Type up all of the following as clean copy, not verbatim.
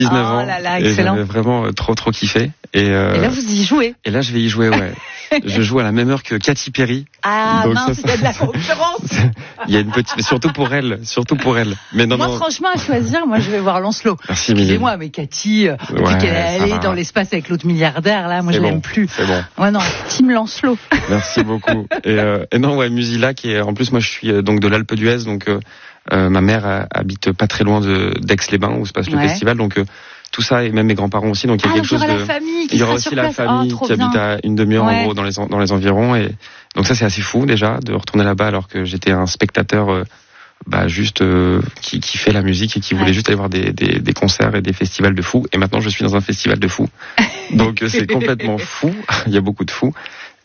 19 ans. Là là, et excellent. j'avais vraiment trop kiffé. Et là, vous y jouez. Et là, je vais y jouer, ouais. Je joue à la même heure que Katy Perry. Ah Donc mince, il y a de la concurrence. Il y a une petite, surtout pour elle. Mais non, moi, franchement, à choisir, moi, je vais voir Lancelot. Merci, Mille. Excusez-moi, mais Cathy, depuis qu'elle est allée dans l'espace avec l'autre milliardaire, là, moi, je l'aime plus. C'est bon. Ouais, non, Team Lancelot. Merci beaucoup. Et non, ouais, Musilac, et en plus, moi, je suis donc de l'Alpe d'Huez, donc ma mère habite pas très loin d'Aix-les-Bains où se passe le festival, donc tout ça, et même mes grands-parents aussi, donc il y a quelque chose de... Il y aura aussi la famille qui habite à une demi-heure en gros dans les environs, et donc ça c'est assez fou déjà de retourner là-bas alors que j'étais un spectateur juste qui fait la musique et qui voulait juste aller voir des concerts et des festivals de fous, et maintenant je suis dans un festival de fous. Donc c'est complètement fou, il y a beaucoup de fous,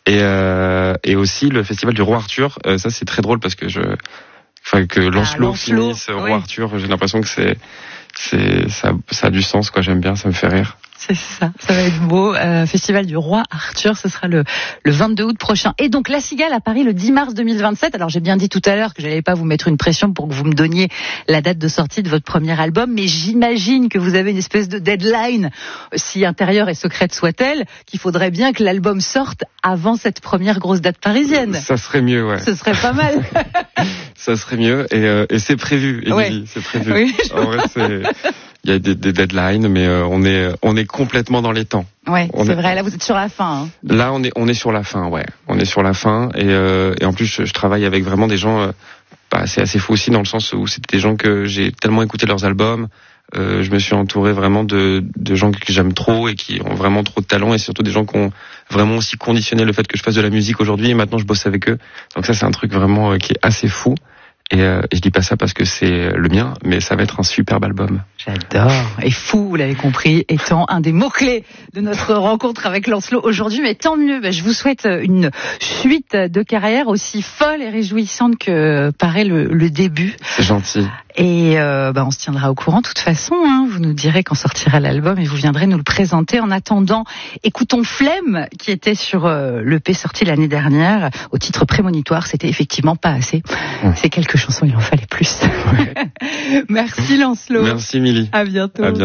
et aussi le festival du Roi Arthur, ça c'est très drôle parce que que Lancelot finisse Roi Arthur, j'ai l'impression que ça a du sens, quoi. J'aime bien, ça me fait rire. C'est ça va être beau. Festival du Roi Arthur, ce sera le 22 août prochain. Et donc La Cigale à Paris le 10 mars 2027. Alors j'ai bien dit tout à l'heure que j'allais pas vous mettre une pression pour que vous me donniez la date de sortie de votre premier album, mais j'imagine que vous avez une espèce de deadline, si intérieure et secrète soit-elle, qu'il faudrait bien que l'album sorte avant cette première grosse date parisienne. Ça serait mieux, ouais. Ce serait pas mal. Ça serait mieux, et c'est prévu, Émilie, c'est prévu. Oui, en vrai, il y a des deadlines, mais on est complètement dans les temps. Ouais, c'est vrai. Là, vous êtes sur la fin. Hein. Là, on est sur la fin, ouais. On est sur la fin, et en plus, je travaille avec vraiment des gens. C'est assez fou aussi dans le sens où c'était des gens que j'ai tellement écouté leurs albums. Je me suis entouré vraiment de gens que j'aime trop et qui ont vraiment trop de talent, et surtout des gens qui ont vraiment aussi conditionné le fait que je fasse de la musique aujourd'hui, et maintenant je bosse avec eux. Donc ça, c'est un truc vraiment qui est assez fou. Et je dis pas ça parce que c'est le mien, mais ça va être un superbe album. J'adore. Et fou, vous l'avez compris, étant un des mots-clés de notre rencontre avec Lancelot aujourd'hui. Mais tant mieux, je vous souhaite une suite de carrière aussi folle et réjouissante que paraît le début. C'est gentil. Et on se tiendra au courant de toute façon. Hein. Vous nous direz quand sortira l'album et vous viendrez nous le présenter. En attendant, écoutons Flemme, qui était sur l'EP sorti l'année dernière, au titre prémonitoire. C'était effectivement pas assez. C'est quelques chansons, il en fallait plus. Ouais. Merci Lancelot. Merci Milly. À bientôt.